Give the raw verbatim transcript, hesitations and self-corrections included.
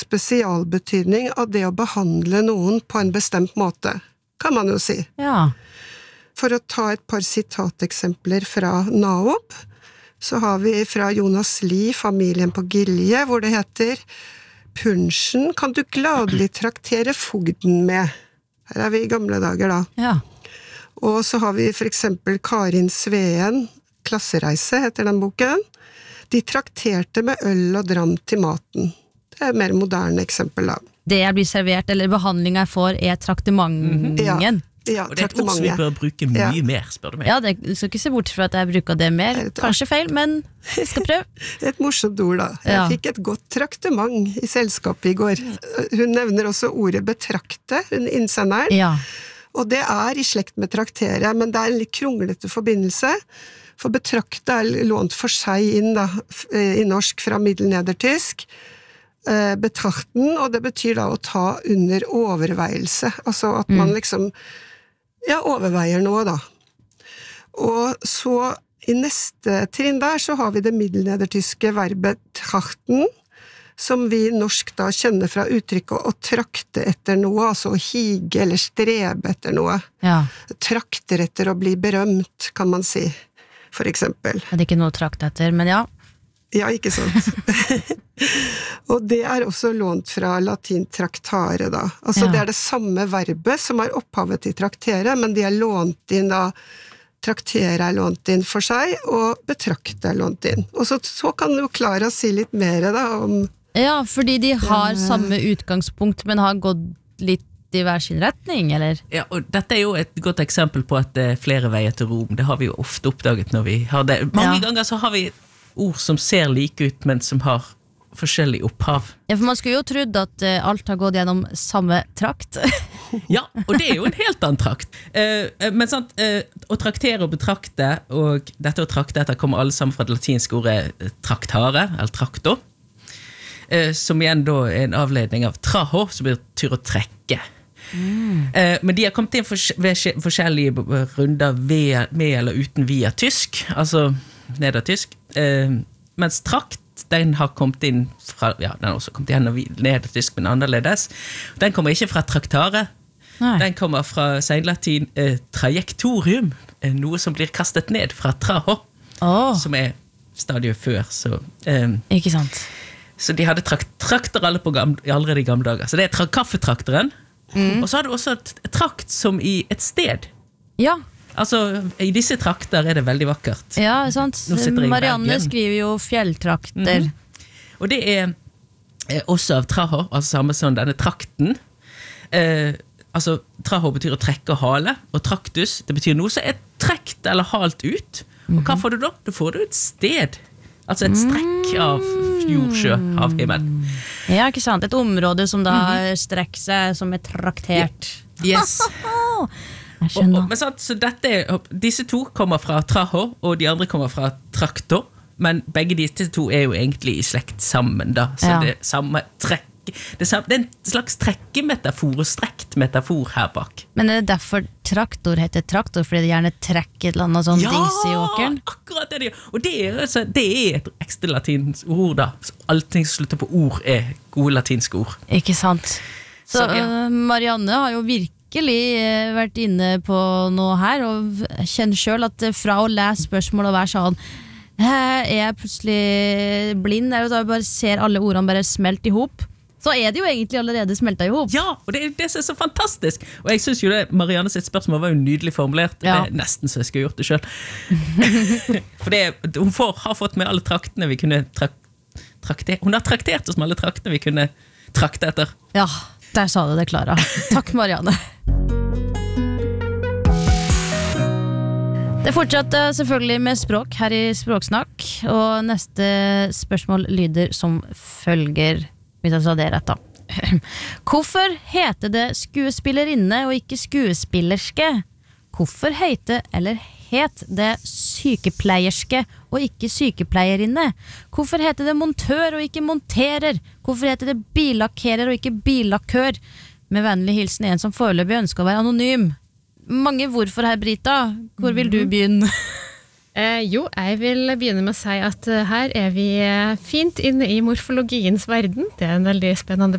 spesialbetydning av det å behandle noen på en bestemt måte, kan man jo si. Ja. For å ta et par sitateksempler fra Naob, så har vi fra Jonas Lie, Familien på Gilje, hvor det heter «Punsjen kan du gladelig traktere fogden med». Her er vi i gamle dager da. Ja. Og så har vi for eksempel Karin Sveen, Klassereise heter den boken. De trakterte med øl og dram til maten. Det er et mer moderne eksempel da. Det jeg blir servert, eller behandling jeg får, er traktemangen. Ja, ja, og det er et ord som vi bør bruke mye ja. mer, spør du meg. Ja, det du skal ikke se bort fra at jeg bruker det mer. Kanskje feil, men jeg skal prøve. Et morsomt ord da. Jeg Ja. fikk et godt traktement i selskapet i går. Hun nevner også ordet betrakte, hun innsenderen. Ja. Og det er i slekt med traktere, men det er en litt kronglete forbindelse. For betrakte er lånt for seg inn da, i norsk fra middelnedertysk. Betrakten, og det betyr da å ta under overveielse. Altså at man liksom ja, overveier noe da. Og så i neste trinn der så har vi det middelnedertyske verbet trachten, som vi norsk da kjenner fra uttrykket å trakte etter noe, altså å hige eller strebe etter noe. Ja. Trakter etter å bli berømt, kan man si, for eksempel. Det er ikke noe trakt etter, men ja. Ja, ikke sant. Og det er også lånt fra latin traktare da. Altså Ja. det er det samme verbet som er opphavet til traktere, men de er lånt inn da, traktere er lånt inn for seg, og betrakte er lånt inn. Og så, så kan jo Klara si litt mer da om Ja, fordi de har samme utgangspunkt, men har gått litt i hver sin retning, eller? Ja, og dette er jo et godt eksempel på at det er flere veier til Rom. Det har vi jo ofte oppdaget når vi har det. Mange Ja. ganger så har vi ord som ser like ut, men som har forskjellig opphav. Ja, for man skulle jo trodd at uh, alt har gått gjennom samme trakt. Ja, og det er jo en helt annen trakt. Eh, men sant, eh, å traktere og betrakte, og dette å trakte etter kommer alle sammen fra det latinske ordet traktare, eller traktor, eh, som igjen da er en avledning av traho, som betyr å trekke. Mm. Eh, men de har kommet inn fors- ved skje- forskjellige runder ved, med eller uten via tysk, altså nedertysk, eh, mens trakt den har kommet inn fra, ja, den har også kommet igjen nedertysk, men annerledes. Den kommer ikke fra traktare. Nei. Den kommer fra senlatin eh, trajektorium, eh, noe som blir kastet ned fra traho, Åh, som er stadiet før. Så, eh, ikke sant. så de hadde trakt, trakter alle på gamle, allerede i gamle dager. Så det er tra, kaffetrakteren. Og så hadde du også et, et trakt som i et sted. Ja, Altså, i disse trakter er det veldig vakkert. ja, sant. Nå sitter jeg i Marianne Bergen. skriver jo fjelltrakter. Mhm. Og det er eh, også av traho, altså samme som denne trakten. Eh, altså, traho betyr å trekke og hale, og traktus, det betyr noe som er trekt eller halt ut. Og hva får du da? Da får du et sted. Altså et strekk av jord, sjø, av himmel. Ja, ikke sant. Et område som da strekker seg, som er traktert. Yes. Jeg Og, skjønner. og, men sant, så dette, er- disse to kommer fra traho, og de andre kommer fra traktor. Men begge disse to er jo egentlig i slekt sammen da. Så Ja. det er samme trekk. Det er, sam- det er en slags trekkemetafor og strekt metafor her bak. Men er det derfor traktor heter traktor? Fordi det gjerne trekker et eller annet sånn dings i åkeren? akkurat det de gjør. Og det er, altså, det er et ekstra latinsk ord da. Så allting som slutter på ord er gode latinske ord. Ikke sant. Så, Så, ja. øh, Marianne har jo virkelig eh, vært inne på noe her, og jeg kjenner selv at eh, fra å lese spørsmål og være sånn, «Hæ, er jeg plutselig blind, eller da jeg bare ser alle ordene bare smelt i hop, så er det jo egentlig allerede smeltet i hop. Ja, og det er det som er så fantastisk. Og jeg synes jo det, Marianne sitt spørsmål var jo nydelig formulert. Ja. Det er nesten så jeg skulle gjort det selv. For det, hun får, har fått med alle traktene vi kunne trak, trakte. Hun har traktert oss med alle traktene vi kunne trakte etter. Ja, der sa du det, Klara. Takk, Marianne. Det fortsatte selvfølgelig med språk her i Språksnakk, og neste spørsmål lyder som følger, hvis jeg sa det rett da. Hvorfor heter det skuespillerinne og ikke skuespillerske? Hvorfor heter eller het det sykepleierske og ikke sykepleierinne? Hvorfor heter det montør og ikke monterer? Hvorfor heter det billakkerer og ikke billakkør? Med vennlig hilsen en som foreløpig ønsker å være anonym. Mange hvorfor her, Brita. Hvor vil du begynne? Eh, jo, jeg vil begynne med å si at eh, her er vi eh, fint inne i morfologiens verden. Det er en veldig spennende